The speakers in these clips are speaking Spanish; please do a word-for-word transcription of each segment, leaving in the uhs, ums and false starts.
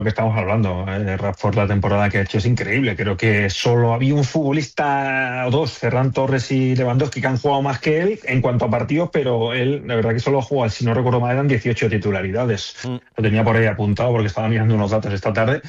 que estamos hablando. eh, Rashford, la temporada que ha hecho es increíble. Creo que solo había un futbolista o dos, Ferran Torres y Lewandowski, que han jugado más que él en cuanto a partidos, pero él, la verdad que solo ha jugado, si no recuerdo mal, eran dieciocho titularidades. Mm. Lo tenía por ahí apuntado porque estaba mirando unos datos esta tarde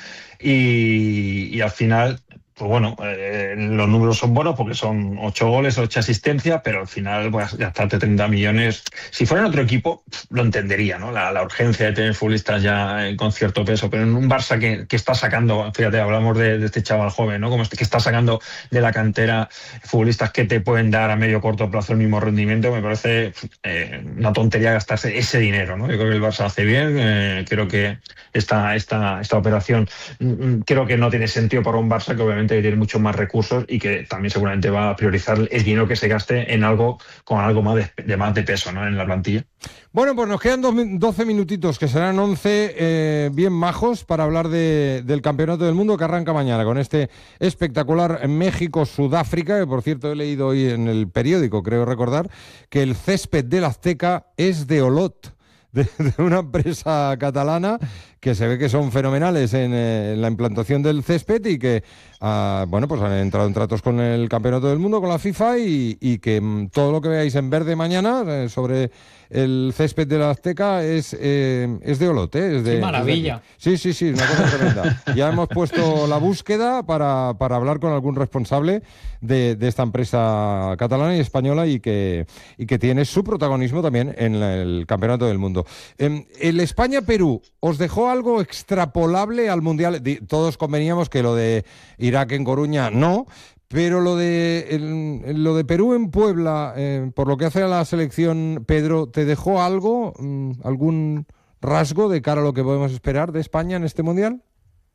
y, y al final... Pues bueno, eh, los números son buenos porque son ocho goles, ocho asistencias, pero al final, pues, gastarte treinta millones. Si fuera en otro equipo, lo entendería, ¿no? La, la urgencia de tener futbolistas ya eh, con cierto peso, pero en un Barça que, que está sacando, fíjate, hablamos de, de este chaval joven, ¿no? Como este que está sacando de la cantera futbolistas que te pueden dar a medio corto plazo el mismo rendimiento, me parece eh, una tontería gastarse ese dinero, ¿no? Yo creo que el Barça hace bien, eh, creo que esta, esta, esta operación mm, creo que no tiene sentido para un Barça que obviamente que tiene muchos más recursos y que también seguramente va a priorizar el dinero que se gaste en algo con algo más de, de más de peso, ¿no? En la plantilla. Bueno, pues nos quedan dos, doce minutitos, que serán once eh, bien majos para hablar de, del Campeonato del Mundo que arranca mañana con este espectacular México-Sudáfrica, que por cierto he leído hoy en el periódico, creo recordar, que el césped del Azteca es de Olot. De, de una empresa catalana que se ve que son fenomenales en, eh, en la implantación del césped y que uh, bueno, pues han entrado en tratos con el Campeonato del Mundo, con la FIFA y, y que mm, todo lo que veáis en verde mañana eh, sobre el césped de la Azteca es, eh, es de Olot, ¿eh? Es de, ¡Qué maravilla! Es de sí, sí, sí, una cosa tremenda. Ya hemos puesto la búsqueda para, para hablar con algún responsable de, de esta empresa catalana y española y que, y que tiene su protagonismo también en el Campeonato del Mundo. Eh, el España-Perú, ¿os dejó algo extrapolable al Mundial? Todos conveníamos que lo de Irak en Coruña no, pero lo de el, lo de Perú en Puebla, eh, por lo que hace a la selección, Pedro, ¿te dejó algo, algún rasgo de cara a lo que podemos esperar de España en este Mundial?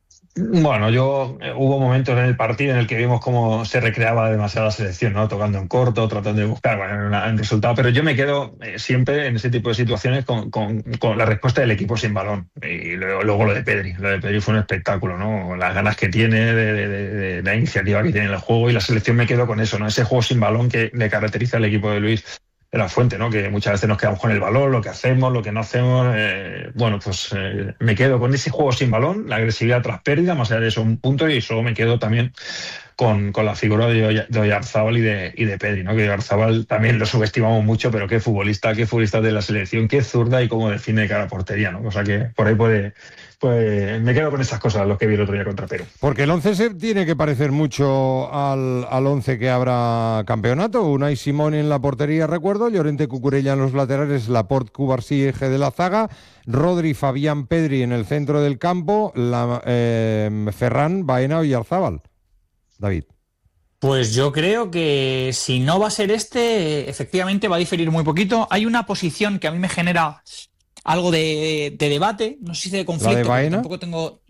Bueno, yo eh, hubo momentos en el partido en el que vimos cómo se recreaba demasiado la selección, ¿no? Tocando en corto, tratando de buscar bueno, una, un resultado, pero yo me quedo eh, siempre en ese tipo de situaciones con, con, con la respuesta del equipo sin balón. Y luego, luego lo de Pedri, lo de Pedri fue un espectáculo, ¿no? Las ganas que tiene, de, de, de, de la iniciativa que tiene en el juego y la selección me quedo con eso, ¿no? Ese juego sin balón que le caracteriza al equipo de Luis de la Fuente, ¿no? Que muchas veces nos quedamos con el balón, lo que hacemos, lo que no hacemos. Eh, bueno, pues eh, me quedo con ese juego sin balón, la agresividad tras pérdida, más allá de eso un punto, y solo me quedo también con, con la figura de, de Oyarzábal y de, y de Pedri, ¿no? Que Oyarzábal también lo subestimamos mucho, pero qué futbolista, qué futbolista de la selección, qué zurda y cómo define de cara a portería, ¿no? O sea que por ahí puede... Pues me quedo con esas cosas, los que vi el otro día contra Perú. Porque el once se tiene que parecer mucho al, al once que habrá campeonato. Unai Simón en la portería, recuerdo, Llorente, Cucurella en los laterales, Laporte, Cubarsí, eje de la zaga, Rodri, Fabián, Pedri en el centro del campo, la, eh, Ferran, Baena y Oyarzábal. David. Pues yo creo que si no va a ser este, efectivamente va a diferir muy poquito. Hay una posición que a mí me genera algo de, de debate, no sé si de conflicto, ¿La de Baena? Tampoco tengo...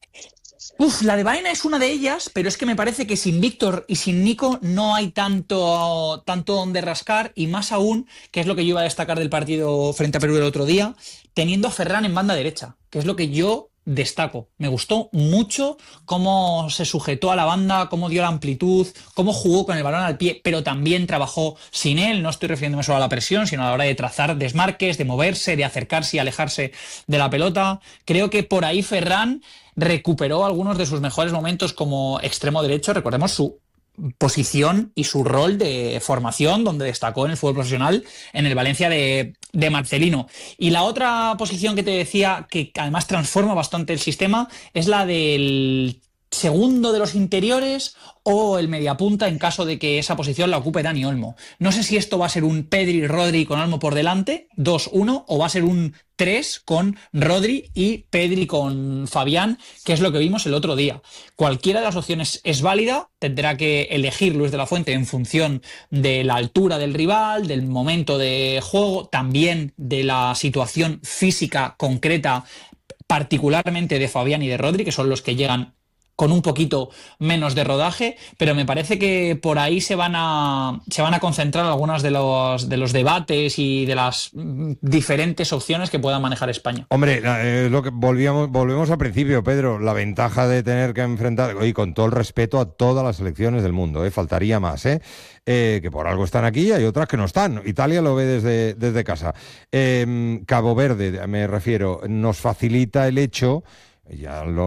Uf, la de Baena es una de ellas, pero es que me parece que sin Víctor y sin Nico no hay tanto, tanto donde rascar, y más aún, que es lo que yo iba a destacar del partido frente a Perú el otro día, teniendo a Ferran en banda derecha, que es lo que yo destaco. Me gustó mucho cómo se sujetó a la banda, cómo dio la amplitud, cómo jugó con el balón al pie, pero también trabajó sin él. No estoy refiriéndome solo a la presión, sino a la hora de trazar desmarques, de moverse, de acercarse y alejarse de la pelota. Creo que por ahí Ferran recuperó algunos de sus mejores momentos como extremo derecho. Recordemos su posición y su rol de formación, donde destacó en el fútbol profesional en el Valencia de, de Marcelino. Y la otra posición que te decía, que además transforma bastante el sistema, es la del segundo de los interiores o el mediapunta en caso de que esa posición la ocupe Dani Olmo. No sé si esto va a ser un Pedri, Rodri con Olmo por delante, dos uno, o va a ser un tres con Rodri y Pedri con Fabián, que es lo que vimos el otro día. Cualquiera de las opciones es válida, tendrá que elegir Luis de la Fuente en función de la altura del rival, del momento de juego, también de la situación física concreta, particularmente de Fabián y de Rodri, que son los que llegan con un poquito menos de rodaje, pero me parece que por ahí se van a se van a concentrar algunos de los de los debates y de las diferentes opciones que pueda manejar España. Hombre, eh, lo que volvíamos volvemos al principio, Pedro, la ventaja de tener que enfrentar, y con todo el respeto a todas las selecciones del mundo, eh, faltaría más, eh, eh, que por algo están aquí y hay otras que no están. Italia lo ve desde, desde casa. Eh, Cabo Verde, me refiero, nos facilita el hecho, ya lo